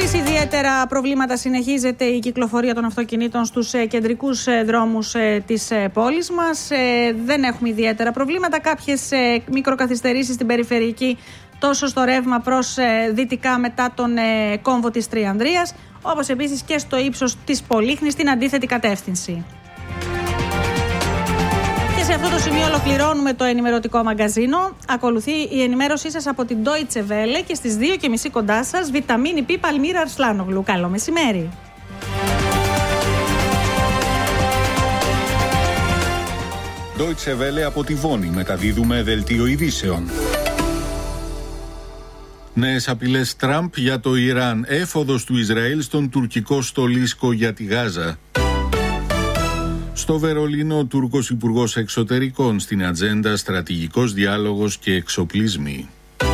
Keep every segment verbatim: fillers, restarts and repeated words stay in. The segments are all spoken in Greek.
Χωρίς ιδιαίτερα προβλήματα συνεχίζεται η κυκλοφορία των αυτοκινήτων στους κεντρικούς δρόμους της πόλης μας. Δεν έχουμε ιδιαίτερα προβλήματα. Κάποιες μικροκαθυστερήσεις στην περιφερειακή, τόσο στο ρεύμα προς δυτικά μετά τον κόμβο της Τριανδρίας, όπως επίσης και στο ύψος της Πολύχνης στην αντίθετη κατεύθυνση. Σε αυτό το σημείο ολοκληρώνουμε το ενημερωτικό μαγκαζίνο. Ακολουθεί η ενημέρωσή σας από την Deutsche Welle και στις δύο και μισή κοντά σας Βιταμίνη Π Παλμύρα Αρσλάνογλου. Καλό μεσημέρι. Deutsche Welle από τη Βόνη, μεταδίδουμε δελτίο ειδήσεων. Νέες απειλές Τραμπ για το Ιράν, έφοδος του Ισραήλ στον τουρκικό στολίσκο για τη Γάζα. Στο Βερολίνο, ο Τούρκος Υπουργός Εξωτερικών, στην ατζέντα στρατηγικός διάλογος και εξοπλισμοί.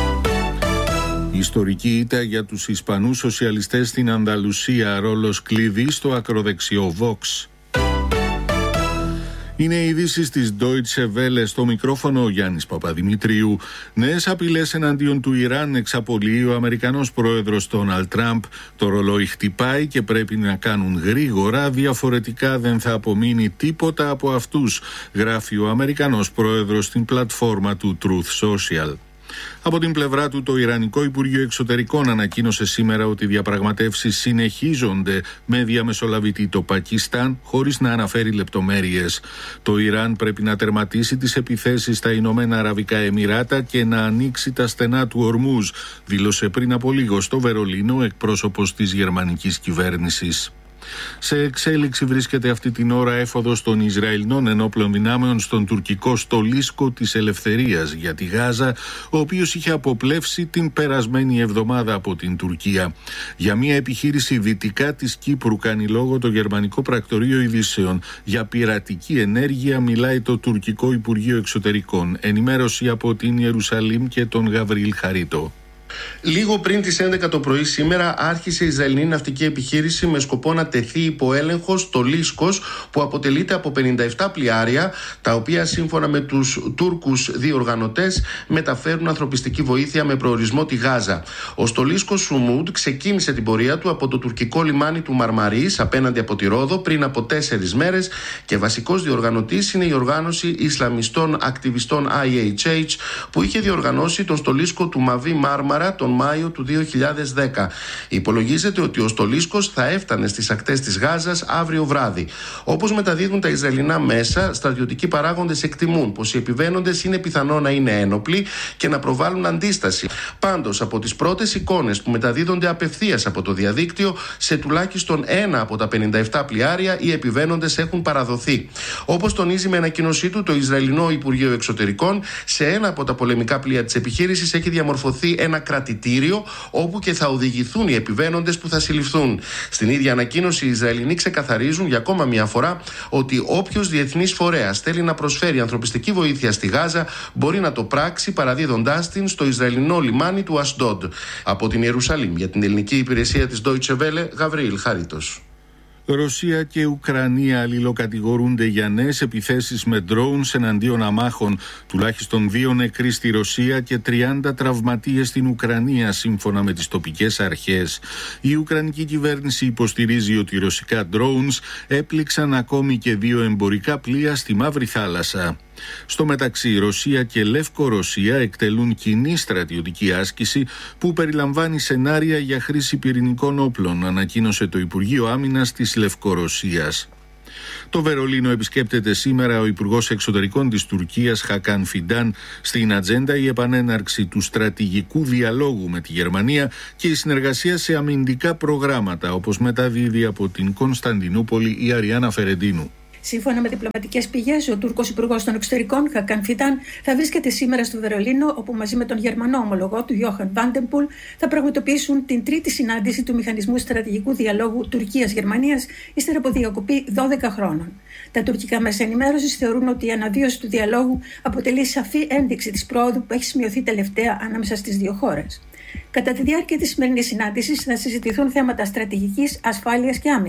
Ιστορική ήττα για τους Ισπανούς σοσιαλιστές στην Ανδαλουσία, ρόλος κλειδί στο ακροδεξιό Vox. Είναι οι ειδήσεις της Deutsche Welle, στο μικρόφωνο ο Γιάννης Παπαδημητρίου. Νέες απειλές εναντίον του Ιράν εξαπολύει ο Αμερικανός πρόεδρος Ντόναλντ Τραμπ. Το ρολόι χτυπάει και πρέπει να κάνουν γρήγορα, διαφορετικά δεν θα απομείνει τίποτα από αυτούς, γράφει ο Αμερικανός πρόεδρος στην πλατφόρμα του Truth Social. Από την πλευρά του, το Ιρανικό Υπουργείο Εξωτερικών ανακοίνωσε σήμερα ότι οι διαπραγματεύσεις συνεχίζονται με διαμεσολαβητή το Πακιστάν, χωρίς να αναφέρει λεπτομέρειες. Το Ιράν πρέπει να τερματίσει τις επιθέσεις στα Ηνωμένα Αραβικά Εμιράτα και να ανοίξει τα στενά του Ορμούζ, δήλωσε πριν από λίγο στο Βερολίνο εκπρόσωπος της γερμανικής κυβέρνησης. Σε εξέλιξη βρίσκεται αυτή την ώρα έφοδος των Ισραηλινών ενόπλων δυνάμεων στον τουρκικό στολίσκο της Ελευθερίας για τη Γάζα, ο οποίος είχε αποπλεύσει την περασμένη εβδομάδα από την Τουρκία. Για μια επιχείρηση δυτικά της Κύπρου κάνει λόγο το γερμανικό πρακτορείο ειδήσεων. Για πειρατική ενέργεια μιλάει το τουρκικό Υπουργείο Εξωτερικών. Ενημέρωση από την Ιερουσαλήμ και τον Γαβριήλ Χαρίτο. Λίγο πριν τις έντεκα το πρωί σήμερα άρχισε η Ισραηλινή ναυτική επιχείρηση με σκοπό να τεθεί υπό έλεγχο στο Λίσκος, που αποτελείται από πενήντα επτά πλοιάρια, τα οποία σύμφωνα με τους Τούρκους διοργανωτές μεταφέρουν ανθρωπιστική βοήθεια με προορισμό τη Γάζα. Ο στολίσκος Σουμούντ ξεκίνησε την πορεία του από το τουρκικό λιμάνι του Μαρμαρίς απέναντι από τη Ρόδο πριν από τέσσερις μέρες και βασικός διοργανωτής είναι η οργάνωση Ισλαμιστών Ακτιβιστών άι έιτς έιτς, που είχε διοργανώσει τον στολίσκο του Μαβί Μάρμαρα τον Μάιο του δύο χιλιάδες δέκα. Υπολογίζεται ότι ο στολίσκος θα έφτανε στις ακτές της Γάζας αύριο βράδυ. Όπως μεταδίδουν τα Ισραηλινά μέσα, στρατιωτικοί παράγοντες εκτιμούν πως οι επιβαίνοντες είναι πιθανό να είναι ένοπλοι και να προβάλλουν αντίσταση. Πάντως, από τις πρώτες εικόνες που μεταδίδονται απευθείας από το διαδίκτυο, σε τουλάχιστον ένα από τα πενήντα επτά πλοιάρια οι επιβαίνοντες έχουν παραδοθεί. Όπως τονίζει με ανακοίνωσή του το Ισραηλινό Υπουργείο Εξωτερικών, σε ένα από τα πολεμικά πλοία της επιχείρησης έχει διαμορφωθεί ένα κρατητήριο όπου και θα οδηγηθούν οι επιβαίνοντες που θα συλληφθούν. Στην ίδια ανακοίνωση οι Ισραηλινοί ξεκαθαρίζουν για ακόμα μια φορά ότι όποιος διεθνής φορέας θέλει να προσφέρει ανθρωπιστική βοήθεια στη Γάζα μπορεί να το πράξει παραδίδοντάς την στο Ισραηλινό λιμάνι του Ασντόντ. Από την Ιερουσαλήμ για την ελληνική υπηρεσία της Deutsche Welle, Γαβριήλ Χαρίτος. Ρωσία και Ουκρανία αλληλοκατηγορούνται για νέες επιθέσεις με drones εναντίον αμάχων. Τουλάχιστον δύο νεκροί στη Ρωσία και τριάντα τραυματίες στην Ουκρανία, σύμφωνα με τις τοπικές αρχές. Η Ουκρανική κυβέρνηση υποστηρίζει ότι οι ρωσικά drones έπληξαν ακόμη και δύο εμπορικά πλοία στη Μαύρη Θάλασσα. Στο μεταξύ, η Ρωσία και Λευκορωσία εκτελούν κοινή στρατιωτική άσκηση που περιλαμβάνει σενάρια για χρήση πυρηνικών όπλων, ανακοίνωσε το Υπουργείο Άμυνας της Λευκορωσίας. Το Βερολίνο επισκέπτεται σήμερα ο Υπουργός Εξωτερικών της Τουρκίας Χακάν Φιντάν. Στην ατζέντα η επανέναρξη του στρατηγικού διαλόγου με τη Γερμανία και η συνεργασία σε αμυντικά προγράμματα, όπως μεταδίδει από την Κωνσταντινούπολη η Αριάννα Φερεντίνου. Σύμφωνα με διπλωματικές πηγές, ο Τούρκος Υπουργός των Εξωτερικών, Χακάν Φιντάν, θα βρίσκεται σήμερα στο Βερολίνο, όπου μαζί με τον Γερμανό ομολογό του, Γιόχαν Βάντεμπουλ, θα πραγματοποιήσουν την τρίτη συνάντηση του Μηχανισμού Στρατηγικού Διαλόγου Τουρκίας-Γερμανίας, ύστερα από διακοπή δώδεκα χρόνων. Τα τουρκικά μέσα ενημέρωσης θεωρούν ότι η αναβίωση του διαλόγου αποτελεί σαφή ένδειξη της πρόοδου που έχει σημειωθεί τελευταία ανάμεσα στις δύο χώρες. Κατά τη διάρκεια της σημερινής συνάντησης θα συζητηθούν θέματα στρατηγικής, ασφάλειας και άμυνας.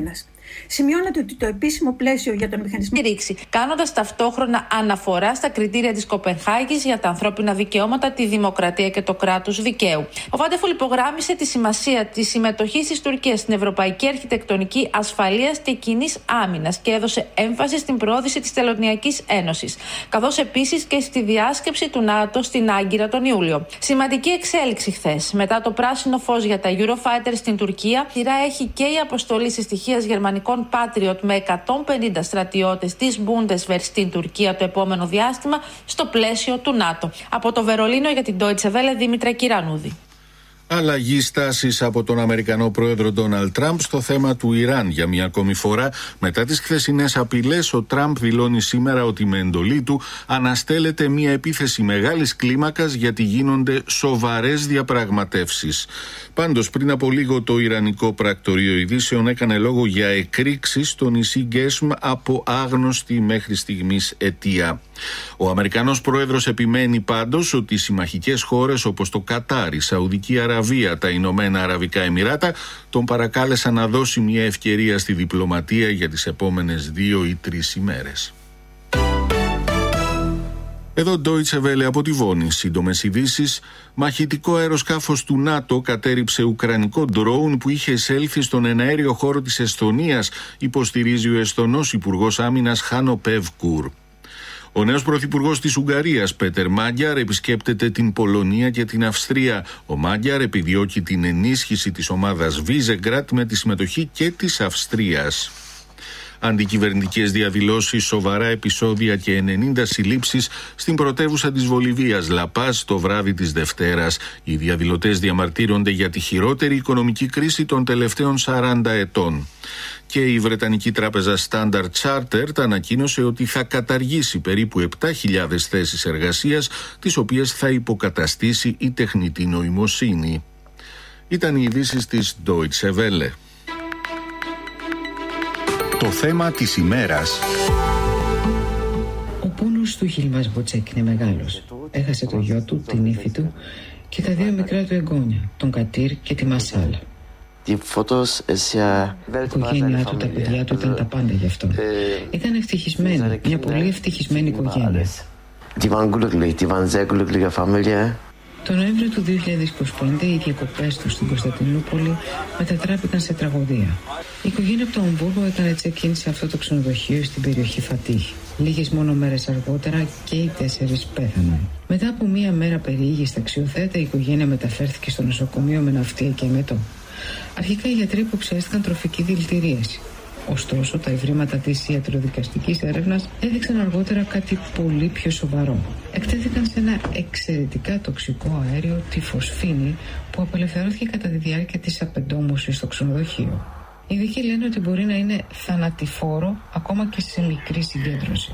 Σημειώνεται ότι το επίσημο πλαίσιο για τον μηχανισμό στηρίξει, κάνοντας ταυτόχρονα αναφορά στα κριτήρια της Κοπενχάγης για τα ανθρώπινα δικαιώματα, τη δημοκρατία και το κράτος δικαίου. Ο Βάντεφουλ υπογράμμισε τη σημασία της συμμετοχής της Τουρκίας στην Ευρωπαϊκή Αρχιτεκτονική Ασφαλείας και Κοινής Άμυνας και έδωσε έμφαση στην προώθηση της Τελωνειακής Ένωσης, καθώς επίσης και στη διάσκεψη του ΝΑΤΟ στην Άγκυρα τον Ιούλιο. Σημαντική εξέλιξη χθες. Μετά το πράσινο φως για τα Eurofighter στην Τουρκία, σειρά έχει και η αποστολή συστοιχίας γερμανικών Patriot με εκατόν πενήντα στρατιώτες της Bundeswehr στην Τουρκία το επόμενο διάστημα στο πλαίσιο του ΝΑΤΟ. Από το Βερολίνο για την Deutsche Welle, Δήμητρα Κυρανούδη. Αλλαγή στάσης από τον Αμερικανό πρόεδρο Ντόναλντ Τραμπ στο θέμα του Ιράν για μια ακόμη φορά. Μετά τις χθεσινές απειλές, ο Τραμπ δηλώνει σήμερα ότι με εντολή του αναστέλλεται μια επίθεση μεγάλης κλίμακας γιατί γίνονται σοβαρές διαπραγματεύσεις. Πάντως, πριν από λίγο το Ιρανικό Πρακτορείο Ειδήσεων έκανε λόγο για εκρήξεις στο νησί Γκέσμ από άγνωστη μέχρι στιγμής αιτία. Ο Αμερικανός πρόεδρος επιμένει πάντως ότι οι συμμαχικές χώρες όπως το Κατάρ, η Σαουδική Αραβία, τα Ηνωμένα Αραβικά Εμιράτα τον παρακάλεσαν να δώσει μια ευκαιρία στη διπλωματία για τις επόμενες δύο ή τρεις ημέρες. Εδώ Deutsche Welle από τη Βόνη. Σύντομες ειδήσεις. Μαχητικό αεροσκάφος του ΝΑΤΟ κατέριψε ουκρανικό ντρόουν που είχε εισέλθει στον εναέριο χώρο της Εσθονίας, υποστηρίζει ο Εσθονός Υπουργός Άμυνας Χάνο Πεύκουρ. Ο νέος πρωθυπουργός της Ουγγαρίας, Πέτερ Μάντιαρ, επισκέπτεται την Πολωνία και την Αυστρία. Ο Μάντιαρ επιδιώκει την ενίσχυση της ομάδας Βίζεγκρατ με τη συμμετοχή και της Αυστρίας. Αντικυβερνητικές διαδηλώσεις, σοβαρά επεισόδια και ενενήντα συλλήψεις στην πρωτεύουσα της Βολιβίας, Λαπάζ, το βράδυ της Δευτέρας. Οι διαδηλωτές διαμαρτύρονται για τη χειρότερη οικονομική κρίση των τελευταίων σαράντα ετών. Και η Βρετανική τράπεζα Standard Chartered ανακοίνωσε ότι θα καταργήσει περίπου επτά χιλιάδες θέσεις εργασίας, τις οποίες θα υποκαταστήσει η τεχνητή νοημοσύνη. Ήταν οι ειδήσεις της Deutsche Welle. Το θέμα της ημέρας. Ο πόνος του Γιλμάς Μποτσέκ είναι μεγάλος. Έχασε το γιο του, την ύφη του και τα δύο μικρά του εγγόνια, τον Κατήρ και τη Μασάλα. Η οικογένειά του, τα παιδιά του ήταν τα πάντα γι' αυτό. Ήταν ευτυχισμένη, μια πολύ ευτυχισμένη οικογένεια. Το Νοέμβριο του δύο χιλιάδες είκοσι πέντε οι διακοπές του στην Κωνσταντινούπολη μετατράπηκαν σε τραγωδία. Η οικογένεια από το Αμβούργο έκανε check-in σε αυτό το ξενοδοχείο στην περιοχή Φατίχ. Λίγες μόνο μέρες αργότερα και οι τέσσερις πέθαναν. Μετά από μία μέρα περιήγης στα αξιοθέατα, η οικογένεια μεταφέρθηκε στο νοσοκομείο με ναυτία και εμετό. Αρχικά οι γιατροί υποψιάστηκαν τροφική δηλητηρίαση. Ωστόσο, τα ευρήματα της ιατροδικαστικής έρευνας έδειξαν αργότερα κάτι πολύ πιο σοβαρό. Εκτέθηκαν σε ένα εξαιρετικά τοξικό αέριο, τη φωσφίνη, που απελευθερώθηκε κατά τη διάρκεια της απεντόμωσης στο ξενοδοχείο. Οι ειδικοί λένε ότι μπορεί να είναι θανατηφόρο ακόμα και σε μικρή συγκέντρωση.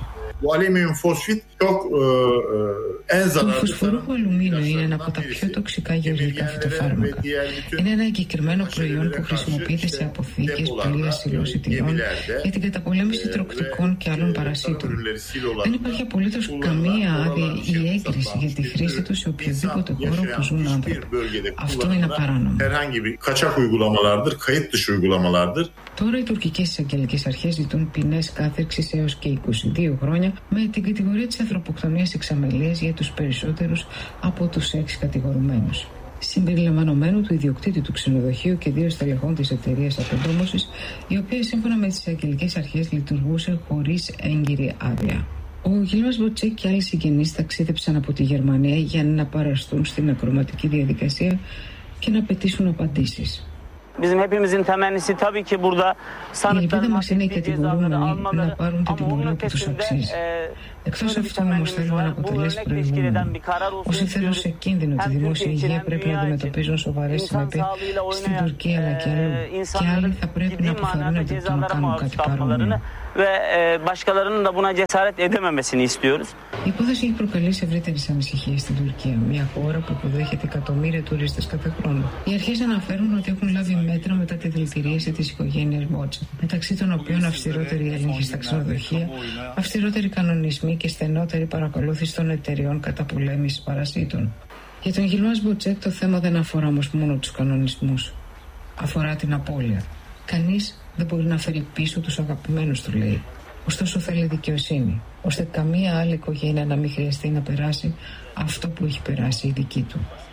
Το φωσφορούχο αλουμίνιο είναι ένα από τα πιο τοξικά γεωργικά φυτοφάρμακα. Είναι ένα εγκεκριμένο προϊόν που χρησιμοποιείται σε αποθήκες, πλοία, σιλός ιτηρών για την καταπολέμηση τροκτικών και άλλων παρασίτων. Δεν υπάρχει απολύτως καμία άδεια ή έγκριση για τη χρήση του σε οποιοδήποτε χώρο που ζουν άνθρωποι. Αυτό είναι παράνομο. Τώρα οι τουρκικές εισαγγελικές αρχές ζητούν ποινές κάθριξης έως και είκοσι δύο χρόνια με την κατηγορία της ανθρωποκτονίας εξαμελίας για τους περισσότερους από τους έξι κατηγορουμένους. Συμπεριλαμβανομένου του ιδιοκτήτη του ξενοδοχείου και δύο στελεχών της εταιρείας απεντόμωσης, η οποία σύμφωνα με τις εισαγγελικές αρχές λειτουργούσε χωρίς έγκυρη άδεια. Ο Γιλμάς Μποτσέκ και άλλοι συγγενείς ταξίδεψαν από τη Γερμανία για να παραστούν στην ακροματική διαδικασία και να πετήσουν απαντήσεις. Η ελπίδα μας είναι οι κατηγορούμενοι να πάρουν την τιμωρία που τους αξίζει. Εκτός αυτού όμως θέλουμε να αποτελέσει προηγούμενο. Όσοι θέλουν σε κίνδυνο τη δημόσια υγεία πρέπει να αντιμετωπίζουν σοβαρές συνέπειες στην Τουρκία αλλά και αλλού. Και άλλοι θα πρέπει να αποθαρρύνονται το να κάνουν κάτι παρόμοιο. Η υπόθεση έχει προκαλέσει ευρύτερες ανησυχίες στην Τουρκία, μια χώρα που υποδέχεται εκατομμύρια τουρίστες κάθε χρόνο. Οι αρχές αναφέρουν ότι έχουν λάβει μέτρα μετά τη δηλητηρίαση της οικογένειας Μποτσέκ, μεταξύ των οποίων αυστηρότερη έλεγχη στα ξενοδοχεία, αυστηρότεροι κανονισμοί και στενότερη παρακολούθηση των εταιριών καταπολέμησης παρασίτων. Για τον Γιλμάς Μποτσέκ το θέμα δεν αφορά όμως μόνο τους κανονισμούς. Αφορά την απώλεια. Κανείς δεν μπορεί να φέρει πίσω τους αγαπημένους του, λέει. Ωστόσο θέλει δικαιοσύνη, ώστε καμία άλλη οικογένεια να μην χρειαστεί να περάσει αυτό που έχει περάσει η δική του.